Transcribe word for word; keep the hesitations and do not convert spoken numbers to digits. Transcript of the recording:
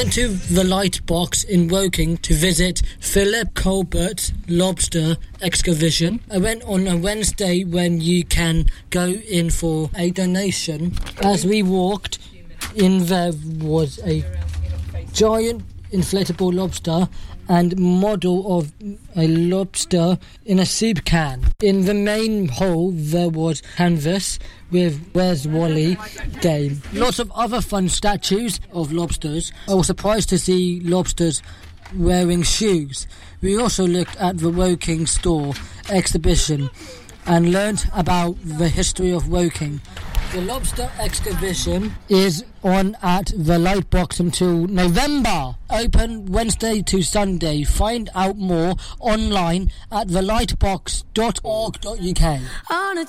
went to the Lightbox in Woking to visit Philip Colbert's lobster excavation. I went on a Wednesday when you can go in for a donation. As we walked in, there was a giant inflatable lobster and model of a lobster in a soup can. In the main hall there was canvas with Where's Wally game. Lots of other fun statues of lobsters. I was surprised to see lobsters wearing shoes. We also looked at the Woking store exhibition and learnt about the history of Woking. The lobster excavation is on at the Lightbox until November. Open Wednesday to Sunday. Find out more online at the lightbox dot org dot uk.